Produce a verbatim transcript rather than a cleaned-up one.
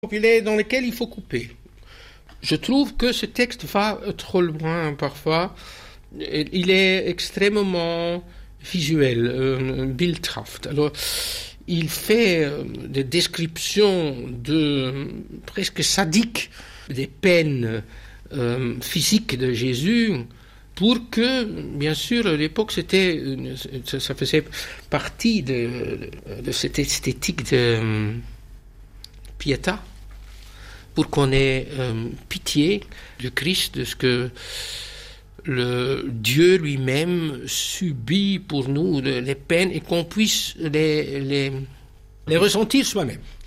dans lequel il faut couper. Je trouve que ce texte va trop loin parfois. Il est extrêmement visuel, euh, bildhaft. Alors, il fait euh, des descriptions de presque sadiques des peines euh, physiques de Jésus, pour que, bien sûr, à l'époque, c'était, une, ça faisait partie de, de cette esthétique de euh, pietà, pour qu'on ait euh, pitié du Christ, de ce que le Dieu lui-même subit pour nous les peines et qu'on puisse les, les, les ressentir soi-même.